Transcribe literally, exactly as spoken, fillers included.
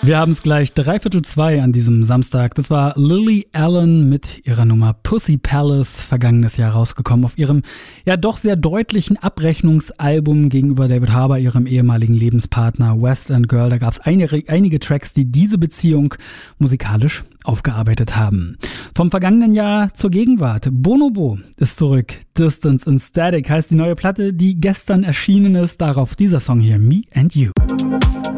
Wir haben es gleich dreiviertel zwei an diesem Samstag. Das war Lily Allen mit ihrer Nummer Pussy Palace, vergangenes Jahr rausgekommen auf ihrem ja doch sehr deutlichen Abrechnungsalbum gegenüber David Harbour, ihrem ehemaligen Lebenspartner West End Girl. Da gab es einige, einige Tracks, die diese Beziehung musikalisch aufgearbeitet haben. Vom vergangenen Jahr zur Gegenwart. Bonobo ist zurück. Distance and Static heißt die neue Platte, die gestern erschienen ist. Darauf dieser Song hier, Me and You.